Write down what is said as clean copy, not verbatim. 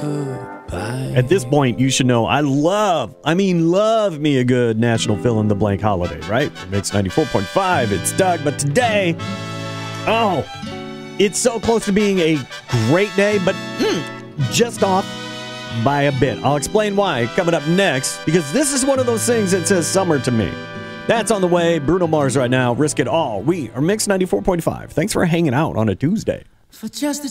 At this point, you should know I love me a good national fill-in-the-blank holiday, right? Mix 94.5, it's Doug, but today, it's so close to being a great day, but just off by a bit. I'll explain why coming up next, because this is one of those things that says summer to me. That's on the way. Bruno Mars right now. Risk It All. We are Mix 94.5. Thanks for hanging out on a Tuesday. For just the